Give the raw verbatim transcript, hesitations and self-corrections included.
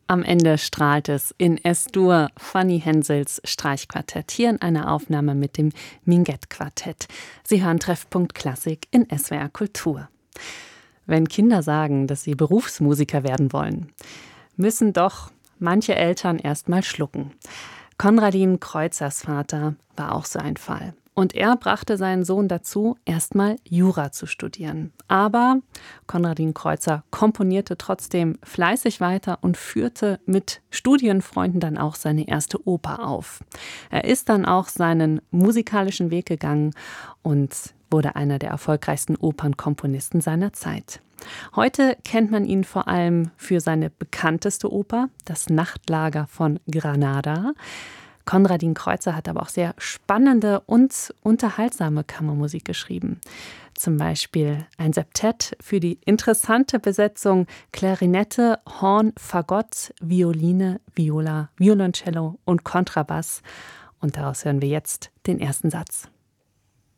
Am Ende strahlt es in Es-Dur, Fanny Hensels Streichquartett, hier in einer Aufnahme mit dem Minguett-Quartett. Sie hören Treffpunkt Klassik in S W R Kultur. Wenn Kinder sagen, dass sie Berufsmusiker werden wollen, müssen doch manche Eltern erst mal schlucken. Konradin Kreuzers Vater war auch so ein Fall. Und er brachte seinen Sohn dazu, erstmal Jura zu studieren. Aber Konradin Kreuzer komponierte trotzdem fleißig weiter und führte mit Studienfreunden dann auch seine erste Oper auf. Er ist dann auch seinen musikalischen Weg gegangen und wurde einer der erfolgreichsten Opernkomponisten seiner Zeit. Heute kennt man ihn vor allem für seine bekannteste Oper, Das Nachtlager von Granada. Konradin Kreuzer hat aber auch sehr spannende und unterhaltsame Kammermusik geschrieben. Zum Beispiel ein Septett für die interessante Besetzung Klarinette, Horn, Fagott, Violine, Viola, Violoncello und Kontrabass. Und daraus hören wir jetzt den ersten Satz.